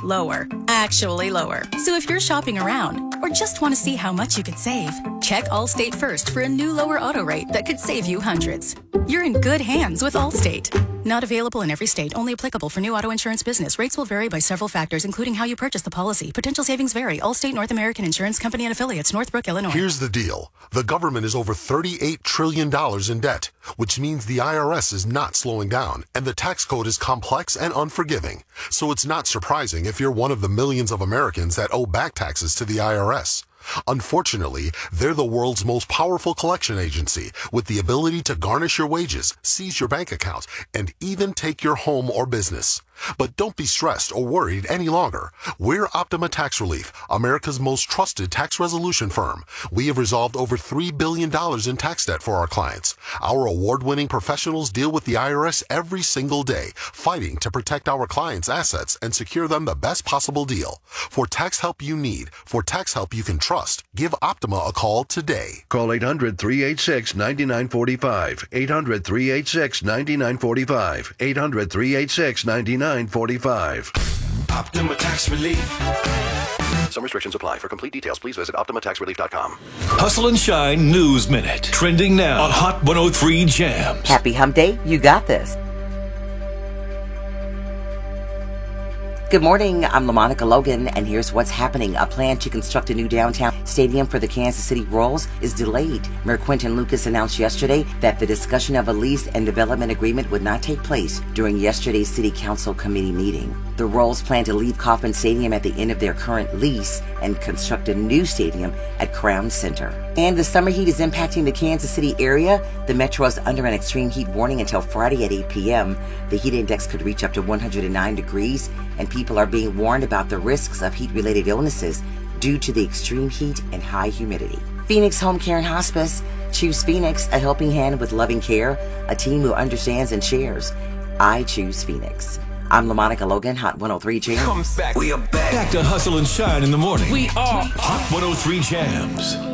lower. Actually lower. So if you're shopping around or just want to see how much you could save, check Allstate first for a new lower auto rate that could save you hundreds. You're in good hands with Allstate. Not available in every state. Only applicable for new auto insurance business. Rates will vary by several factors, including how you purchase the policy. Potential savings vary. Allstate North American Insurance Company and affiliates. Northbrook, Illinois. Here's the deal. The government is over $38 trillion in debt, which means the IRS is not slowing down, and the tax code is complex and unforgiving. So it's not surprising if you're one of the millions of Americans that owe back taxes to the IRS. Unfortunately, they're the world's most powerful collection agency with the ability to garnish your wages, seize your bank account, and even take your home or business. But don't be stressed or worried any longer. We're Optima Tax Relief, America's most trusted tax resolution firm. We have resolved over $3 billion in tax debt for our clients. Our award-winning professionals deal with the IRS every single day, fighting to protect our clients' assets and secure them the best possible deal. For tax help you need, for tax help you can trust, give Optima a call today. Call 800-386-9945. 800-386-9945. 800-386-9945. Optima Tax Relief. Some restrictions apply. For complete details, please visit OptimaTaxRelief.com. Hustle and Shine News Minute. Trending now on Hot 103 Jams. Happy Hump Day. You got this. Good morning, I'm LaMonica Logan, and here's what's happening. A plan to construct a new downtown stadium for the Kansas City Royals is delayed. Mayor Quentin Lucas announced yesterday that the discussion of a lease and development agreement would not take place during yesterday's City Council committee meeting. The Royals plan to leave Kauffman Stadium at the end of their current lease and construct a new stadium at Crown Center. And the summer heat is impacting the Kansas City area. The metro is under an extreme heat warning until Friday at 8 p.m. The heat index could reach up to 109 degrees, and people are being warned about the risks of heat-related illnesses due to the extreme heat and high humidity. Phoenix Home Care and Hospice. Choose Phoenix, a helping hand with loving care, a team who understands and shares. I choose Phoenix. I'm LaMonica Logan, Hot 103 Jams. We are back. Back to Hustle and Shine in the morning. We are Hot 103 Jams.